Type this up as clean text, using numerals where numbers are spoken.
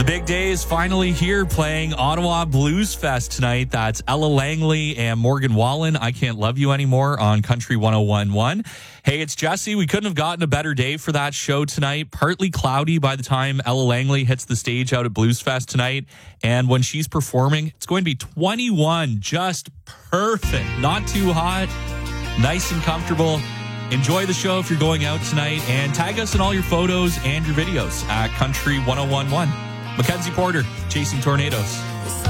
The big day is finally here, playing Ottawa Blues Fest tonight. That's Ella Langley and Morgan Wallen. I Can't Love You Anymore on Country 101.1. Hey, it's Jesse. We couldn't have gotten a better day for that show tonight. Partly cloudy by the time Ella Langley hits the stage out at Blues Fest tonight. And when she's performing, it's going to be 21. Just perfect. Not too hot. Nice and comfortable. Enjoy the show if you're going out tonight, and tag us in all your photos and your videos at Country 101.1. Mackenzie Porter, Chasing Tornadoes.